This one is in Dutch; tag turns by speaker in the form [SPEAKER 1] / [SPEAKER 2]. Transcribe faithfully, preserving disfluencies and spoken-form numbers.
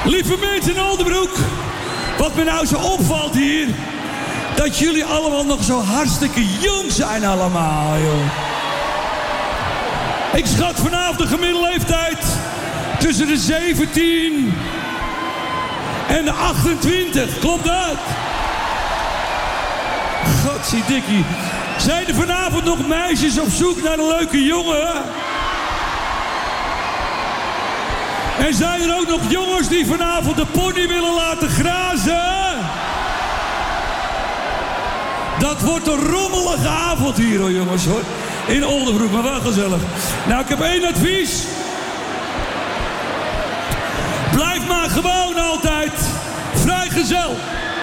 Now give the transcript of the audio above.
[SPEAKER 1] Lieve mensen in Oldenbroek, wat me nou zo opvalt hier, dat jullie allemaal nog zo hartstikke jong zijn allemaal, joh. Ik schat vanavond de gemiddelde leeftijd tussen de zeventien en de achtentwintig, klopt dat? Godziedikkie. Zijn er vanavond nog meisjes op zoek naar een leuke jongen? En zijn er ook nog jongens die vanavond de pony willen laten grazen? Dat wordt een rommelige avond hier, hoor, jongens, hoor. In Oldenbroek, maar wel gezellig. Nou, ik heb één advies. Blijf maar gewoon altijd vrijgezel.